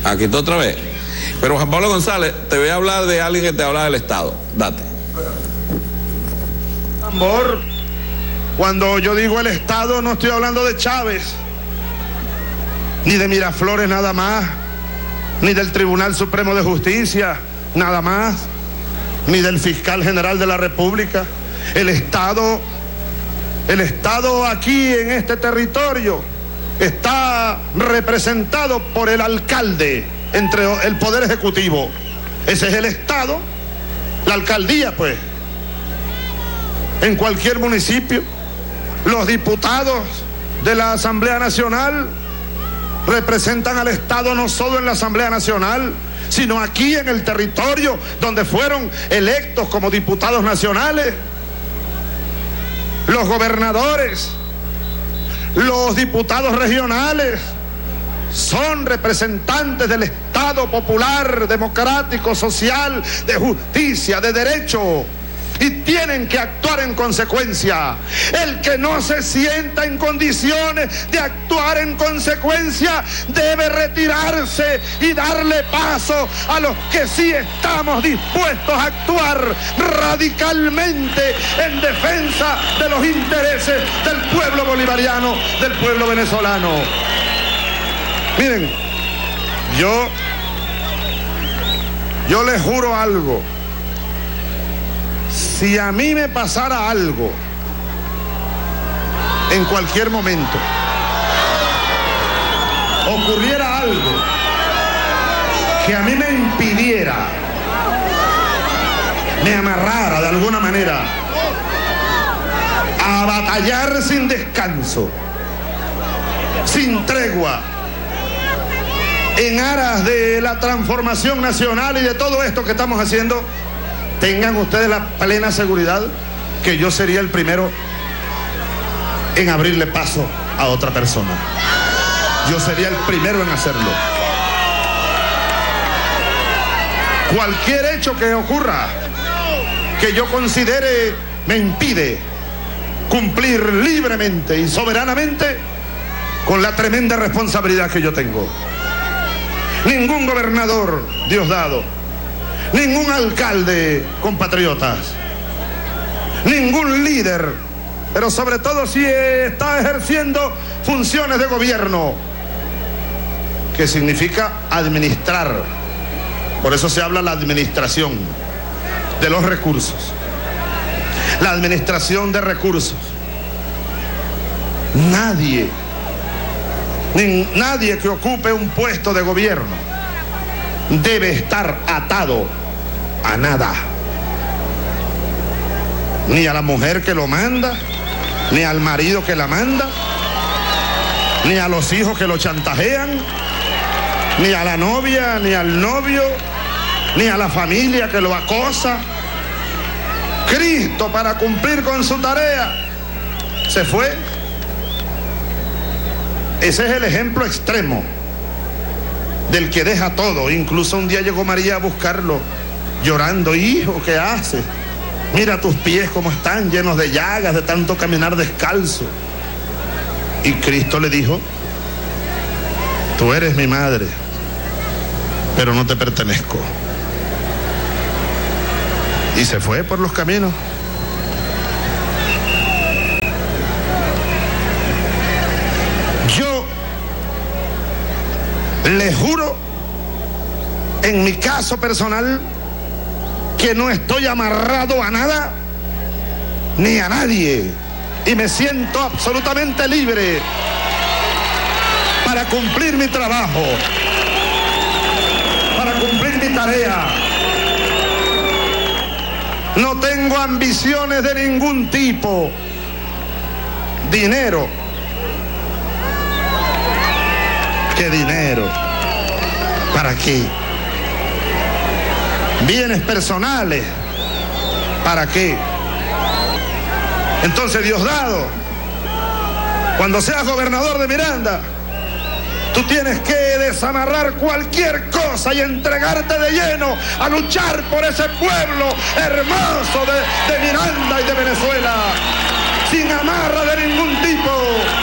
Aquí está otra vez. Pero Juan Pablo González, te voy a hablar de alguien que te habla del Estado. Date. Amor, cuando yo digo el Estado no estoy hablando de Chávez, ni de Miraflores nada más, ni del Tribunal Supremo de Justicia nada más, ni del Fiscal General de la República. El Estado aquí en este territorio está representado por el alcalde entre el Poder Ejecutivo. Ese es el Estado, la alcaldía pues. En cualquier municipio, los diputados de la Asamblea Nacional representan al Estado no solo en la Asamblea Nacional, sino aquí en el territorio donde fueron electos como diputados nacionales. Los gobernadores, los diputados regionales son representantes del Estado popular, democrático, social, de justicia, de derecho. Y tienen que actuar en consecuencia. El que no se sienta en condiciones de actuar en consecuencia debe retirarse y darle paso a los que sí estamos dispuestos a actuar radicalmente en defensa de los intereses del pueblo bolivariano, del pueblo venezolano. Miren, yo les juro algo. Si a mí me pasara algo en cualquier momento, ocurriera algo que a mí me impidiera, me amarrara de alguna manera a batallar sin descanso, sin tregua, en aras de la transformación nacional y de todo esto que estamos haciendo, tengan ustedes la plena seguridad que yo sería el primero en abrirle paso a otra persona. Yo sería el primero en hacerlo. Cualquier hecho que ocurra que yo considere me impide cumplir libremente y soberanamente con la tremenda responsabilidad que yo tengo. Ningún gobernador, Diosdado, ningún alcalde, compatriotas, ningún líder, pero sobre todo si está ejerciendo funciones de gobierno, que significa administrar. Por eso se habla la administración de los recursos, la administración de recursos. Nadie que ocupe un puesto de gobierno debe estar atado a nada, ni a la mujer que lo manda, ni al marido que la manda, ni a los hijos que lo chantajean, ni a la novia, ni al novio, ni a la familia que lo acosa. Cristo, para cumplir con su tarea, se fue. Ese es el ejemplo extremo del que deja todo. Incluso un día llegó María a buscarlo llorando: hijo, ¿qué haces? Mira tus pies cómo están, llenos de llagas de tanto caminar descalzo. Y Cristo le dijo: tú eres mi madre, pero no te pertenezco. Y se fue por los caminos. Yo le juro, en mi caso personal, que no estoy amarrado a nada ni a nadie, y me siento absolutamente libre para cumplir mi trabajo, para cumplir mi tarea. No tengo ambiciones de ningún tipo. Dinero. ¿Qué dinero? ¿Para qué? Bienes personales. ¿Para qué? Entonces, Diosdado, cuando seas gobernador de Miranda, tú tienes que desamarrar cualquier cosa y entregarte de lleno a luchar por ese pueblo hermoso de Miranda y de Venezuela, sin amarra de ningún tipo.